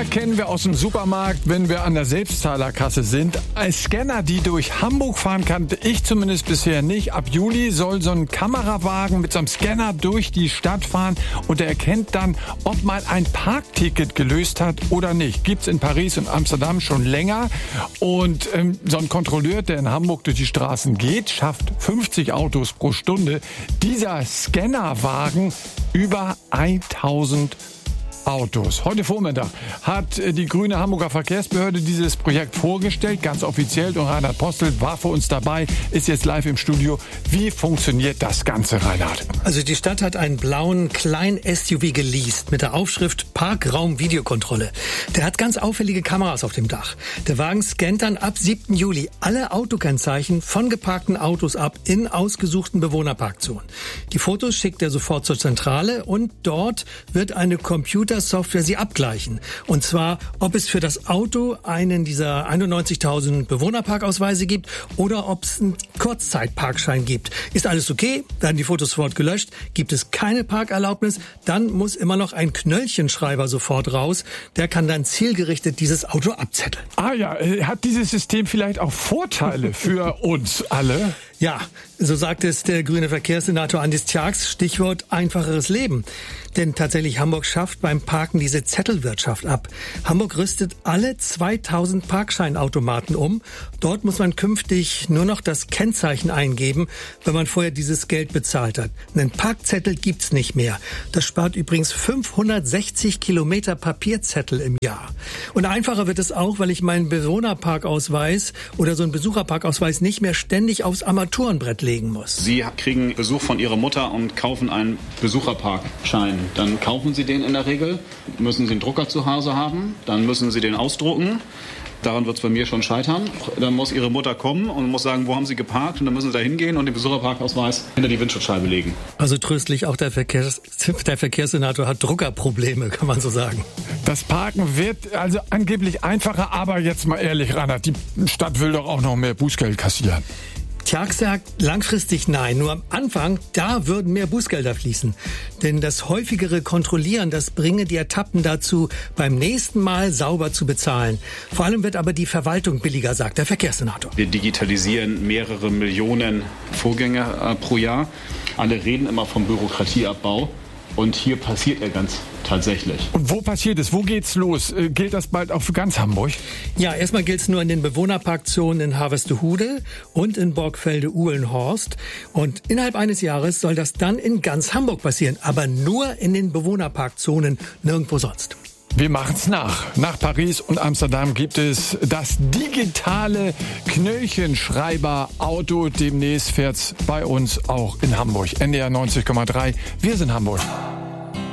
Scanner kennen wir aus dem Supermarkt, wenn wir an der Selbstzahlerkasse sind. Scanner, die durch Hamburg fahren, kannte ich zumindest bisher nicht. Ab Juli soll so ein Kamerawagen mit so einem Scanner durch die Stadt fahren und er erkennt dann, ob man ein Parkticket gelöst hat oder nicht. Gibt's in Paris und Amsterdam schon länger. Und so ein Kontrolleur, der in Hamburg durch die Straßen geht, schafft 50 Autos pro Stunde. Dieser Scannerwagen über 1000 Autos. Heute Vormittag hat die grüne Hamburger Verkehrsbehörde dieses Projekt vorgestellt, ganz offiziell. Und Reinhard Postel war für uns dabei, ist jetzt live im Studio. Wie funktioniert das Ganze, Reinhard? Also die Stadt hat einen blauen kleinen SUV geleast mit der Aufschrift Parkraum-Videokontrolle. Der hat ganz auffällige Kameras auf dem Dach. Der Wagen scannt dann ab 7. Juli alle Autokennzeichen von geparkten Autos ab in ausgesuchten Bewohnerparkzonen. Die Fotos schickt er sofort zur Zentrale und dort wird eine Computersoftware sie abgleichen. Und zwar, ob es für das Auto einen dieser 91.000 Bewohnerparkausweise gibt oder ob es einen Kurzzeitparkschein gibt. Ist alles okay? Werden die Fotos sofort gelöscht? Gibt es keine Parkerlaubnis? Dann muss immer noch ein Knöllchenschreiber sofort raus. Der kann dann zielgerichtet dieses Auto abzetteln. Ah ja, hat dieses System vielleicht auch Vorteile für uns alle? Ja, so sagt es der grüne Verkehrssenator Andis Tjax, Stichwort einfacheres Leben. Denn tatsächlich Hamburg schafft beim Parken diese Zettelwirtschaft ab. Hamburg rüstet alle 2000 Parkscheinautomaten um. Dort muss man künftig nur noch das Kennzeichen eingeben, wenn man vorher dieses Geld bezahlt hat. Einen Parkzettel gibt's nicht mehr. Das spart übrigens 560 Kilometer Papierzettel im Jahr. Und einfacher wird es auch, weil ich meinen Bewohnerparkausweis oder so einen Besucherparkausweis nicht mehr ständig aufs Armaturenbrett legen muss. Sie kriegen Besuch von Ihrer Mutter und kaufen einen Besucherparkschein. Dann kaufen Sie den in der Regel, müssen Sie einen Drucker zu Hause haben, dann müssen Sie den ausdrucken. Daran wird es bei mir schon scheitern. Dann muss Ihre Mutter kommen und muss sagen, wo haben Sie geparkt? Und dann müssen Sie da hingehen und den Besucherparkausweis hinter die Windschutzscheibe legen. Also tröstlich, auch der Verkehrssenator hat Druckerprobleme, kann man so sagen. Das Parken wird also angeblich einfacher, aber jetzt mal ehrlich, Reinhard, die Stadt will doch auch noch mehr Bußgeld kassieren. Tjax sagt langfristig nein, nur am Anfang, da würden mehr Bußgelder fließen. Denn das häufigere Kontrollieren, das bringe die Ertappten dazu, beim nächsten Mal sauber zu bezahlen. Vor allem wird aber die Verwaltung billiger, sagt der Verkehrssenator. Wir digitalisieren mehrere Millionen Vorgänge pro Jahr. Alle reden immer vom Bürokratieabbau. Und hier passiert er ganz tatsächlich. Und wo passiert es? Wo geht's los? Gilt das bald auch für ganz Hamburg? Ja, erstmal gilt es nur in den Bewohnerparkzonen in Harvestehude und in Borgfelde-Uhlenhorst. Und innerhalb eines Jahres soll das dann in ganz Hamburg passieren. Aber nur in den Bewohnerparkzonen, nirgendwo sonst. Wir machen's nach. Nach Paris und Amsterdam gibt es das digitale Knöllchenschreiber-Auto. Demnächst fährt's bei uns auch in Hamburg. NDR 90,3. Wir sind Hamburg.